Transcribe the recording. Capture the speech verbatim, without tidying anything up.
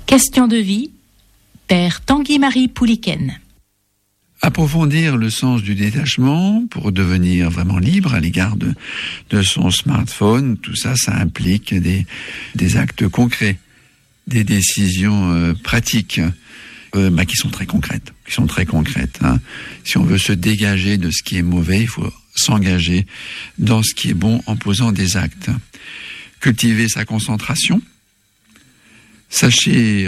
Question de vie, Père Tanguy-Marie Pouliken. Approfondir le sens du détachement pour devenir vraiment libre à l'égard de, de son smartphone, tout ça, ça implique des, des actes concrets, des décisions euh, pratiques euh, bah, qui sont très concrètes, qui sont très concrètes. Hein. Si on veut se dégager de ce qui est mauvais, il faut s'engager dans ce qui est bon en posant des actes. Cultiver sa concentration. Sachez